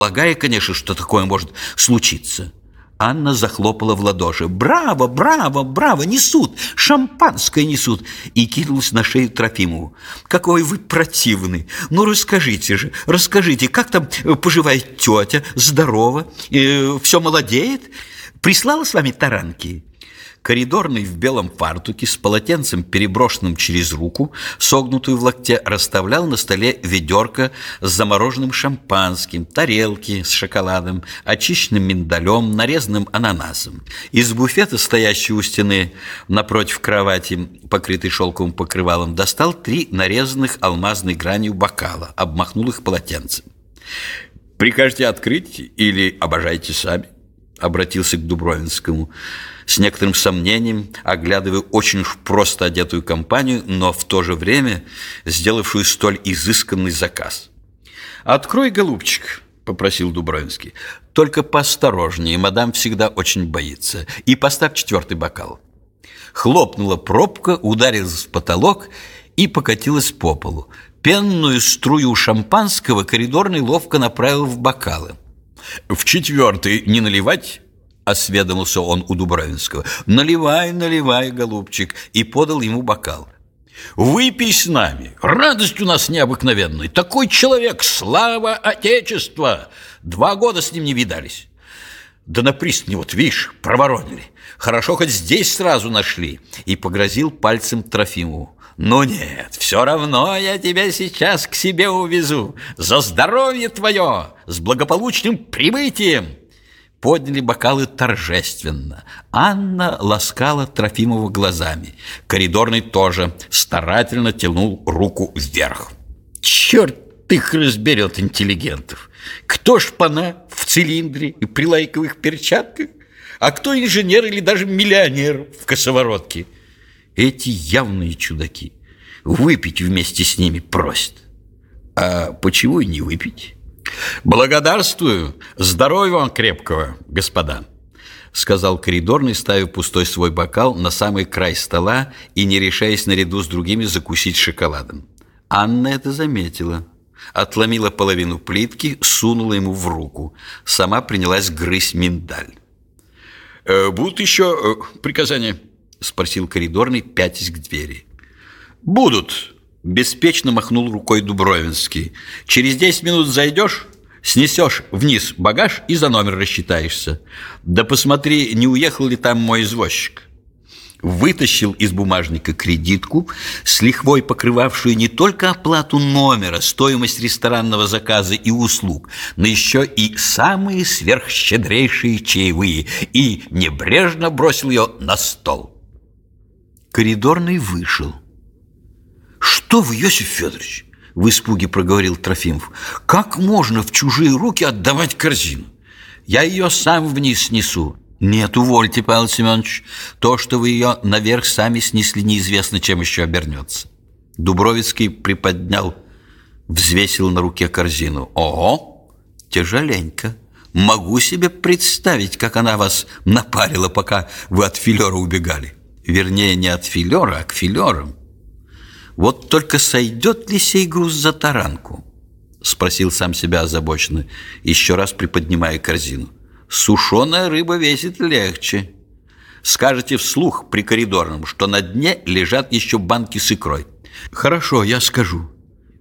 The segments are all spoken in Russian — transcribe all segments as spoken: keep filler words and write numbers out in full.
Полагая, конечно, что такое может случиться. Анна захлопала в ладоши. «Браво, браво, браво! Несут! Шампанское несут!» И кинулась на шею Трофимову. «Какой вы противный! Ну, расскажите же, расскажите, как там поживает тетя? Здорово? Э, все молодеет? Прислала с вами таранки?» Коридорный в белом фартуке с полотенцем, переброшенным через руку, согнутую в локте, расставлял на столе ведерко с замороженным шампанским, тарелки с шоколадом, очищенным миндалем, нарезанным ананасом. Из буфета, стоящего у стены напротив кровати, покрытый шелковым покрывалом, достал три нарезанных алмазной гранью бокала, обмахнул их полотенцем. «Прикажете открыть или обожайте сами?» Обратился к Дубровинскому с некоторым сомнением, оглядывая очень уж просто одетую компанию, но в то же время сделавшую столь изысканный заказ. «Открой, голубчик», — попросил Дубровинский. «Только поосторожнее, мадам всегда очень боится. И поставь четвертый бокал». Хлопнула пробка, ударилась в потолок и покатилась по полу. Пенную струю шампанского коридорный ловко направил в бокалы. «В четвертый не наливать?» — осведомился он у Дубровинского. «Наливай, наливай, голубчик», и подал ему бокал. «Выпей с нами, радость у нас необыкновенная. Такой человек, слава Отечества! Два года с ним не видались». «Да на пристани, вот видишь, проворонили. Хорошо, хоть здесь сразу нашли», и погрозил пальцем Трофимову. «Ну нет, все равно я тебя сейчас к себе увезу. За здоровье твое, с благополучным прибытием!» Подняли бокалы торжественно. Анна ласкала Трофимова глазами. Коридорный тоже старательно тянул руку вверх. «Черт их разберет, интеллигентов! Кто шпана в цилиндре и при лайковых перчатках, а кто инженер или даже миллионер в косоворотке? Эти явные чудаки. Выпить вместе с ними просят. А почему и не выпить?» «Благодарствую! Здоровья вам крепкого, господа!» — сказал коридорный, ставя пустой свой бокал на самый край стола и не решаясь наряду с другими закусить шоколадом. Анна это заметила. Отломила половину плитки, сунула ему в руку. Сама принялась грызть миндаль. «Э, «Будут еще э, приказания?» — спросил коридорный, пятясь к двери. «Будут!» — беспечно махнул рукой Дубровинский. «Через десять минут зайдешь, снесешь вниз багаж и за номер рассчитаешься. Да посмотри, не уехал ли там мой извозчик». Вытащил из бумажника кредитку, с лихвой покрывавшую не только оплату номера, стоимость ресторанного заказа и услуг, но еще и самые сверхщедрейшие чаевые, и небрежно бросил ее на стол. Коридорный вышел. «Что вы, Иосиф Федорович?» — в испуге проговорил Трофимов. «Как можно в чужие руки отдавать корзину? Я ее сам вниз снесу». «Нет, увольте, Павел Семенович. То, что вы ее наверх сами снесли, неизвестно, чем еще обернется». Дубровицкий приподнял, взвесил на руке корзину. «Ого, тяжеленько. Могу себе представить, как она вас напарила, пока вы от филера убегали. Вернее, не от филера, а к филерам. Вот только сойдет ли сей груз за таранку?» — спросил сам себя озабоченно, еще раз приподнимая корзину. «Сушеная рыба весит легче. Скажете вслух при коридорном, что на дне лежат еще банки с икрой». «Хорошо, я скажу».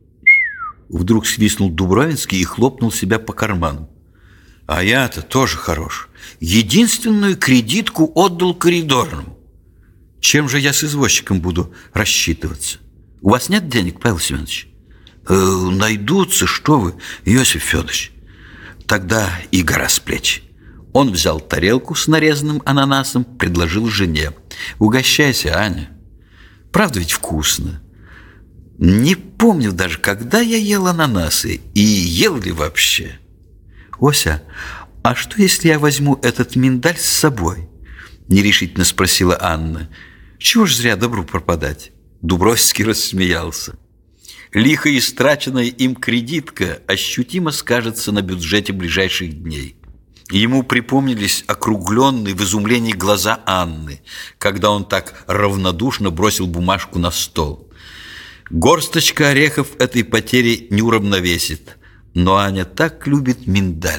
Вдруг свистнул Дубровинский и хлопнул себя по карману. «А я-то тоже хорош. Единственную кредитку отдал коридорному. Чем же я с извозчиком буду рассчитываться? У вас нет денег, Павел Семенович?» э, «Найдутся, что вы, Иосиф Федорович. Тогда и гора с плеч». Он взял тарелку с нарезанным ананасом, предложил жене. «Угощайся, Аня. Правда ведь вкусно. Не помню даже, когда я ел ананасы и ел ли вообще. Ося, а что, если я возьму этот миндаль с собой?» — нерешительно спросила Анна. «Чего ж зря добру пропадать?» Дубровский рассмеялся. Лихо истраченная им кредитка ощутимо скажется на бюджете ближайших дней. Ему припомнились округленные в изумлении глаза Анны, когда он так равнодушно бросил бумажку на стол. Горсточка орехов этой потери не уравновесит, Но Аня так любит миндаль.